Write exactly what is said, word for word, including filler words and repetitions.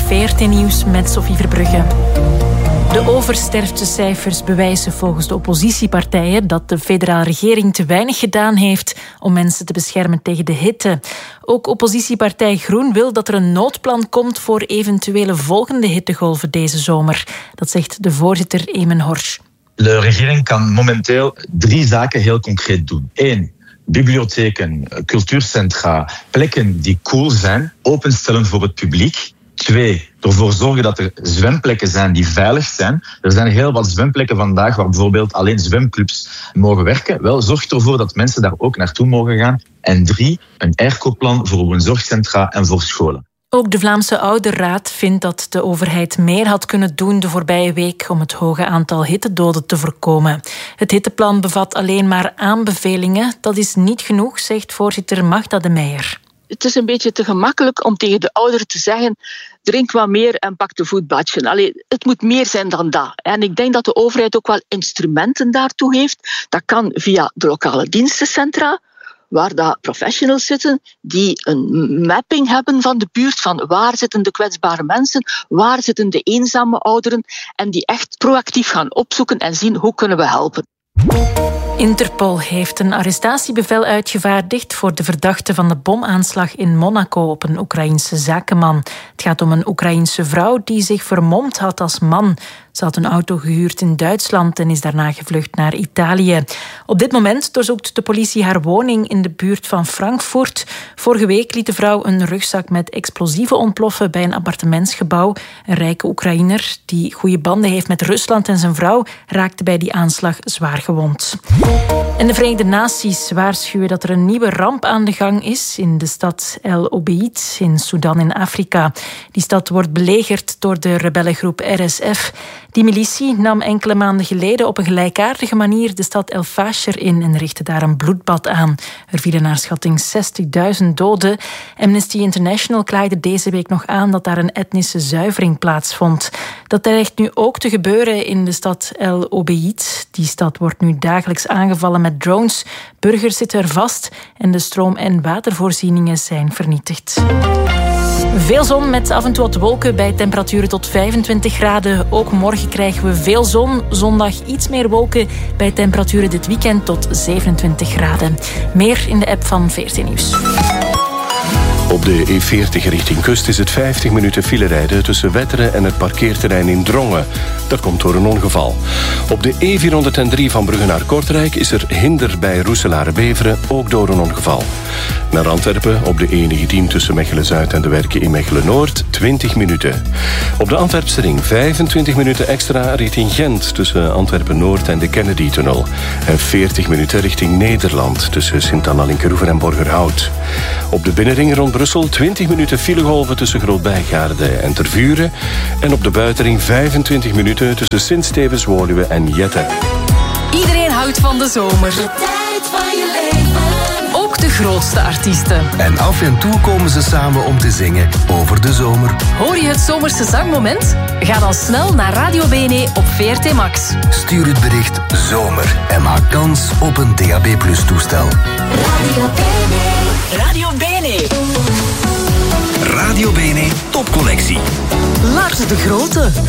V R T Nieuws met Sophie Verbrugge. De oversterftecijfers bewijzen volgens de oppositiepartijen dat de federale regering te weinig gedaan heeft om mensen te beschermen tegen de hitte. Ook oppositiepartij Groen wil dat er een noodplan komt voor eventuele volgende hittegolven deze zomer. Dat zegt de voorzitter Emen Horsch. De regering kan momenteel drie zaken heel concreet doen. Eén, bibliotheken, cultuurcentra, plekken die cool zijn, openstellen voor het publiek. Twee, ervoor zorgen dat er zwemplekken zijn die veilig zijn. Er zijn heel wat zwemplekken vandaag waar bijvoorbeeld alleen zwemclubs mogen werken. Wel, zorg ervoor dat mensen daar ook naartoe mogen gaan. En drie, een airco-plan voor woonzorgcentra en voor scholen. Ook de Vlaamse Ouderraad vindt dat de overheid meer had kunnen doen de voorbije week om het hoge aantal hittedoden te voorkomen. Het hitteplan bevat alleen maar aanbevelingen. Dat is niet genoeg, zegt voorzitter Magda de Meijer. Het is een beetje te gemakkelijk om tegen de ouderen te zeggen: drink wat meer en pak de voetbadje. Allee, het moet meer zijn dan dat. En ik denk dat de overheid ook wel instrumenten daartoe heeft. Dat kan via de lokale dienstencentra, waar dat professionals zitten die een mapping hebben van de buurt, van waar zitten de kwetsbare mensen, waar zitten de eenzame ouderen, en die echt proactief gaan opzoeken en zien hoe kunnen we helpen. Interpol heeft een arrestatiebevel uitgevaardigd voor de verdachte van de bomaanslag in Monaco op een Oekraïense zakenman. Het gaat om een Oekraïense vrouw die zich vermomd had als man. Ze had een auto gehuurd in Duitsland en is daarna gevlucht naar Italië. Op dit moment doorzoekt de politie haar woning in de buurt van Frankfurt. Vorige week liet de vrouw een rugzak met explosieven ontploffen bij een appartementsgebouw. Een rijke Oekraïner die goede banden heeft met Rusland en zijn vrouw raakte bij die aanslag zwaar gewond. En de Verenigde Naties waarschuwen dat er een nieuwe ramp aan de gang is in de stad El Obeid in Sudan in Afrika. Die stad wordt belegerd door de rebellengroep R S F. Die militie nam enkele maanden geleden op een gelijkaardige manier de stad El Fasher in en richtte daar een bloedbad aan. Er vielen naar schatting zestigduizend doden. Amnesty International klaagde deze week nog aan dat daar een etnische zuivering plaatsvond. Dat dreigt nu ook te gebeuren in de stad El Obeid. Die stad wordt nu dagelijks aangevallen met drones. Burgers zitten er vast en de stroom- en watervoorzieningen zijn vernietigd. Veel zon met af en toe wat wolken bij temperaturen tot vijfentwintig graden. Ook morgen krijgen we veel zon. Zondag iets meer wolken bij temperaturen dit weekend tot zevenentwintig graden. Meer in de app van V R T Nieuws. Op de E veertig richting kust is het vijftig minuten file rijden tussen Wetteren en het parkeerterrein in Drongen. Dat komt door een ongeval. Op de E vierhonderddrie van Brugge naar Kortrijk is er hinder bij Roeselare-Beveren, ook door een ongeval. Naar Antwerpen op de E negentien tussen Mechelen-Zuid en de Werken in Mechelen-Noord twintig minuten. Op de Antwerpse ring vijfentwintig minuten extra richting Gent tussen Antwerpen-Noord en de Kennedy-tunnel. En veertig minuten richting Nederland tussen Sint-Anna-Linkeroever en Borgerhout. Op de binnenring rond Brussel twintig minuten filegolven tussen Groot-Bijgaarde en Tervuren. En op de buitenring vijfentwintig minuten tussen Sint-Stevens, Woluwe en Jette. Iedereen houdt van de zomer. De tijd van je leven. Ook de grootste artiesten. En af en toe komen ze samen om te zingen over de zomer. Hoor je het zomerse zangmoment? Ga dan snel naar Radio B N E op V R T Max. Stuur het bericht zomer en maak kans op een D A B plus toestel. Radio B N E. Radio B N E. Radio B N E topcollectie. Lars de Grote.